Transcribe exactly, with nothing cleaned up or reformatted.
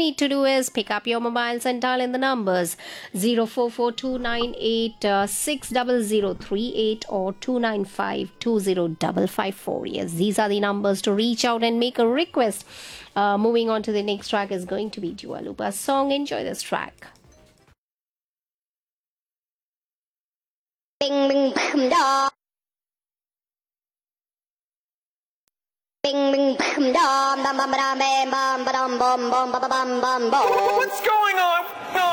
need to do is pick up your mobiles and dial in the numbers zero four four two nine eight six zero zero three eight or two nine five two zero five five four. Yes, these are the numbers to reach out and make a request. Uh, moving on to the next track is going to be Dua Lipa's song. Enjoy this track. Bing bing bam da. Bing bing bam da. Bam bam bam bam bam bam bam bam bam bam bam. What's going